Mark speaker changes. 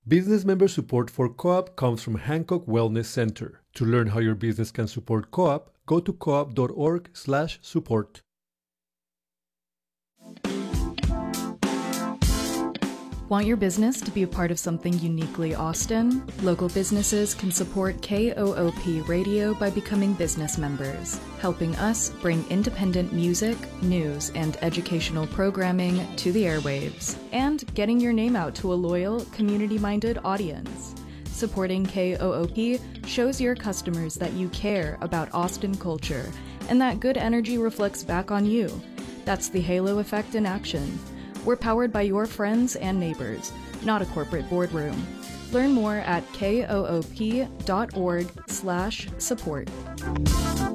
Speaker 1: Business member support for Co-op comes from Hancock Wellness Center. To learn how your business can support Co-op, go to coop.org/support.
Speaker 2: Want your business to be a part of something uniquely Austin? Local businesses can support KOOP Radio by becoming business members, helping us bring independent music, news, and educational programming to the airwaves, and getting your name out to a loyal, community-minded audience. Supporting KOOP shows your customers that you care about Austin culture, and that good energy reflects back on you. That's the halo effect in action. We're powered by your friends and neighbors, not a corporate boardroom. Learn more at koop.org/support.